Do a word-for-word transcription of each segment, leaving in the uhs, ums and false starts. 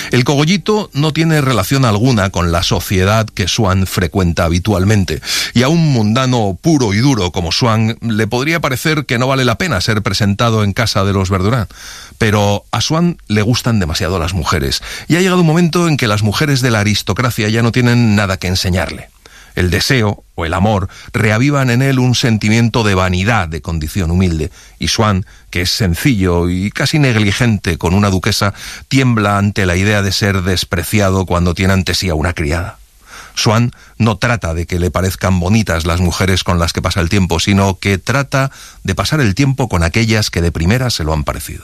El cogollito no tiene relación alguna con la sociedad que Swann frecuenta habitualmente, y a un mundano puro y duro como Swann le podría parecer que no vale la pena ser presentado en casa de los Verdurán. Pero a Swann le gustan demasiado las mujeres, y ha llegado un momento en que las mujeres de la aristocracia ya no tienen nada que enseñarle. El deseo o el amor reavivan en él un sentimiento de vanidad de condición humilde, y Swann, que es sencillo y casi negligente con una duquesa, tiembla ante la idea de ser despreciado cuando tiene ante sí a una criada. Swann no trata de que le parezcan bonitas las mujeres con las que pasa el tiempo, sino que trata de pasar el tiempo con aquellas que de primera se lo han parecido.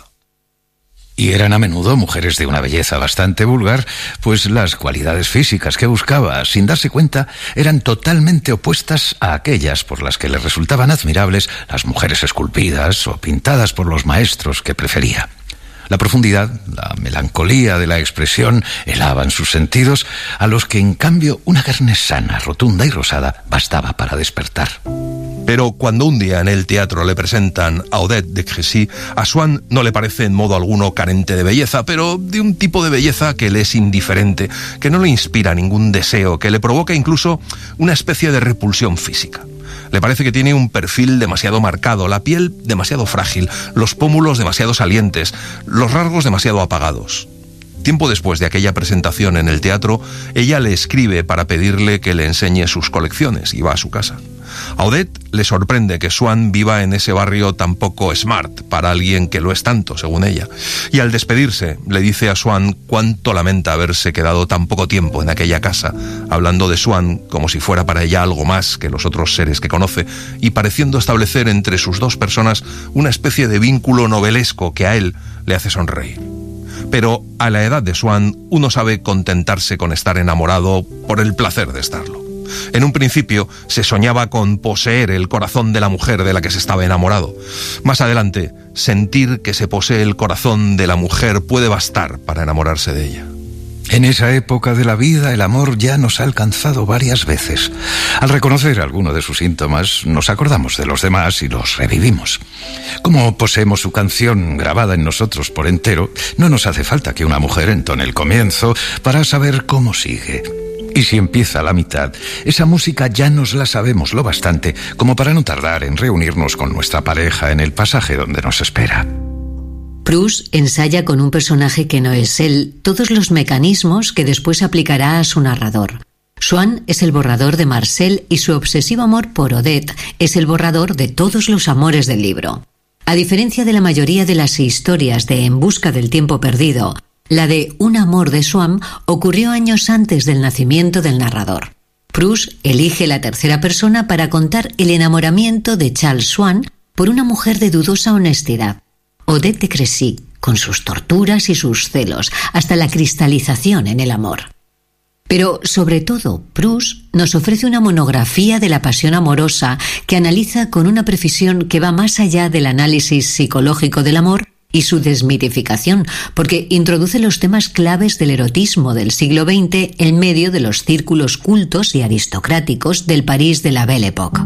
Y eran a menudo mujeres de una belleza bastante vulgar, pues las cualidades físicas que buscaba, sin darse cuenta, eran totalmente opuestas a aquellas por las que le resultaban admirables las mujeres esculpidas o pintadas por los maestros que prefería. La profundidad, la melancolía de la expresión helaban sus sentidos, a los que en cambio una carne sana, rotunda y rosada bastaba para despertar. Pero cuando un día en el teatro le presentan a Odette de Crécy, a Swann no le parece en modo alguno carente de belleza, pero de un tipo de belleza que le es indiferente, que no le inspira ningún deseo, que le provoca incluso una especie de repulsión física. Le parece que tiene un perfil demasiado marcado, la piel demasiado frágil, los pómulos demasiado salientes, los rasgos demasiado apagados. Tiempo después de aquella presentación en el teatro, ella le escribe para pedirle que le enseñe sus colecciones y va a su casa. A Odette le sorprende que Swann viva en ese barrio tan poco smart para alguien que lo es tanto, según ella. Y al despedirse, le dice a Swann cuánto lamenta haberse quedado tan poco tiempo en aquella casa, hablando de Swann como si fuera para ella algo más que los otros seres que conoce, y pareciendo establecer entre sus dos personas una especie de vínculo novelesco que a él le hace sonreír. Pero a la edad de Swann, uno sabe contentarse con estar enamorado por el placer de estarlo. En un principio se soñaba con poseer el corazón de la mujer de la que se estaba enamorado. Más adelante, sentir que se posee el corazón de la mujer puede bastar para enamorarse de ella. En esa época de la vida, el amor ya nos ha alcanzado varias veces. Al reconocer alguno de sus síntomas, nos acordamos de los demás y los revivimos. Como poseemos su canción grabada en nosotros por entero, no nos hace falta que una mujer entone el comienzo para saber cómo sigue. Y si empieza a la mitad, esa música ya nos la sabemos lo bastante como para no tardar en reunirnos con nuestra pareja en el pasaje donde nos espera. Proust ensaya con un personaje que no es él todos los mecanismos que después aplicará a su narrador. Swann es el borrador de Marcel y su obsesivo amor por Odette es el borrador de todos los amores del libro. A diferencia de la mayoría de las historias de En busca del tiempo perdido, la de Un amor de Swann ocurrió años antes del nacimiento del narrador. Proust elige la tercera persona para contar el enamoramiento de Charles Swann por una mujer de dudosa honestidad, Odette de Crécy, con sus torturas y sus celos, hasta la cristalización en el amor. Pero, sobre todo, Proust nos ofrece una monografía de la pasión amorosa que analiza con una precisión que va más allá del análisis psicológico del amor y su desmitificación, porque introduce los temas claves del erotismo del siglo veinte en medio de los círculos cultos y aristocráticos del París de la Belle Époque.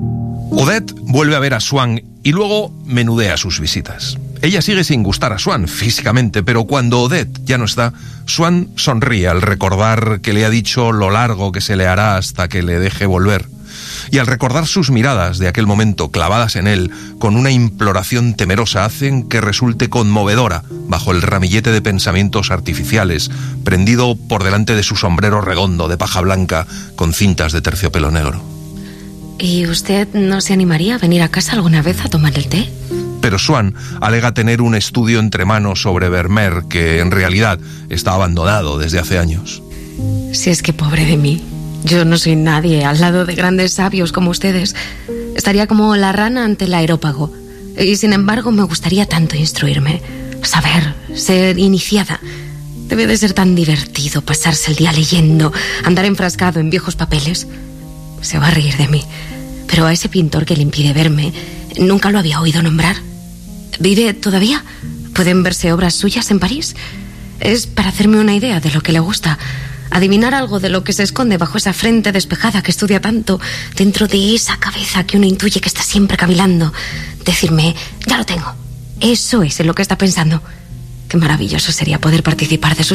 Odette vuelve a ver a Swann y luego menudea sus visitas. Ella sigue sin gustar a Swann físicamente, pero cuando Odette ya no está, Swann sonríe al recordar que le ha dicho lo largo que se le hará hasta que le deje volver. Y al recordar sus miradas de aquel momento clavadas en él, con una imploración temerosa, hacen que resulte conmovedora bajo el ramillete de pensamientos artificiales, prendido por delante de su sombrero redondo de paja blanca con cintas de terciopelo negro. ¿Y usted no se animaría a venir a casa alguna vez a tomar el té? Pero Swann alega tener un estudio entre manos sobre Vermeer que en realidad está abandonado desde hace años. Si es que pobre de mí. Yo no soy nadie al lado de grandes sabios como ustedes. Estaría como la rana ante el aerópago. Y sin embargo me gustaría tanto instruirme, saber, ser iniciada. Debe de ser tan divertido pasarse el día leyendo, andar enfrascado en viejos papeles. Se va a reír de mí, pero a ese pintor que le impide verme nunca lo había oído nombrar. ¿Vive todavía? ¿Pueden verse obras suyas en París? Es para hacerme una idea de lo que le gusta, adivinar algo de lo que se esconde bajo esa frente despejada que estudia tanto, dentro de esa cabeza que uno intuye que está siempre cavilando. Decirme, ya lo tengo, eso es en lo que está pensando. Qué maravilloso sería poder participar de sus